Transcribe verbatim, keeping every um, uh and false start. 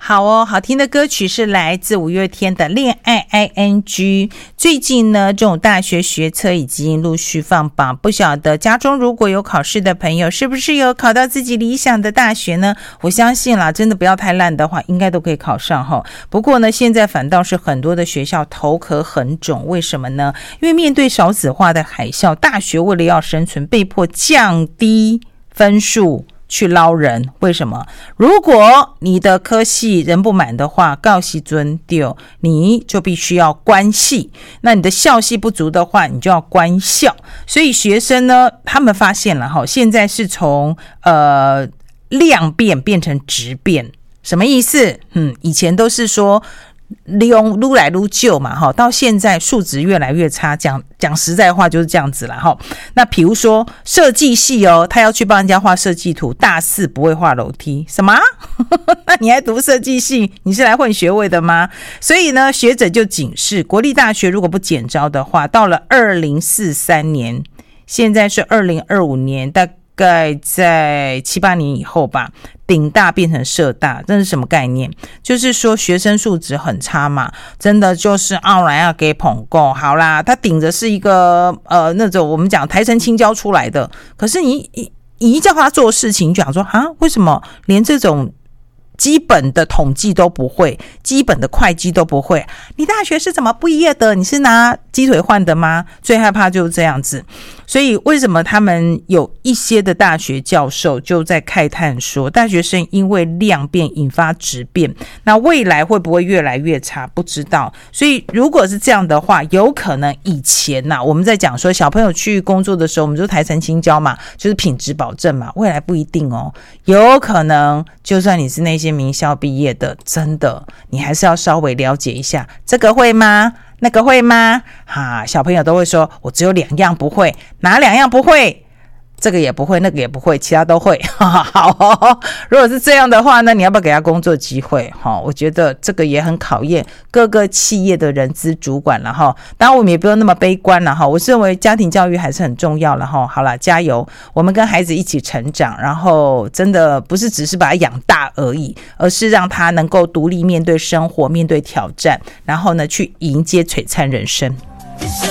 好哦，好听的歌曲是来自五月天的恋爱 I N G。 最近呢，这种大学学测已经陆续放榜，不晓得家中如果有考试的朋友，是不是有考到自己理想的大学呢？我相信啦，真的不要太烂的话，应该都可以考上齁。不过呢，现在反倒是很多的学校头壳很肿，为什么呢？因为面对少子化的海啸，大学为了要生存，被迫降低分数去捞人。为什么？如果你的科系人不满的话，告系尊丢，你就必须要关系。那你的校系不足的话，你就要关校。所以学生呢，他们发现了哈，现在是从呃量变变成质变。什么意思？嗯，以前都是说利用撸来撸旧嘛，哈，到现在数值越来越差，讲讲实在话就是这样子啦，哈。那比如说设计系哦，他要去帮人家画设计图，大四不会画楼梯，什么？那你还读设计系，你是来混学位的吗？所以呢，学者就警示，国立大学如果不减招的话，到了二零四三年，现在是二零二五年，大概在七八年以后吧，顶大变成社大，这是什么概念？就是说学生素质很差嘛，真的就是傲然要给捧够。好啦，他顶着是一个呃那种我们讲台城清交出来的，可是你你一叫他做事情，就讲说啊，为什么连这种基本的统计都不会，基本的会计都不会？你大学是怎么毕业的？你是拿鸡腿换的吗？最害怕就是这样子。所以为什么他们有一些的大学教授就在慨叹说，大学生因为量变引发质变，那未来会不会越来越差？不知道。所以如果是这样的话，有可能以前啊，我们在讲说小朋友去工作的时候，我们就台城清交嘛，就是品质保证嘛，未来不一定哦，有可能就算你是那些名校毕业的，真的你还是要稍微了解一下，这个会吗？那个会吗？哈，小朋友都会说我只有两样不会，哪两样不会？这个也不会，那个也不会，其他都会。好哦，如果是这样的话呢，你要不要给他工作机会？我觉得这个也很考验各个企业的人资主管了哈。当然我们也不用那么悲观了哈，我是认为家庭教育还是很重要了哈。好了，加油，我们跟孩子一起成长，然后真的不是只是把他养大而已，而是让他能够独立面对生活，面对挑战，然后呢去迎接璀璨人生。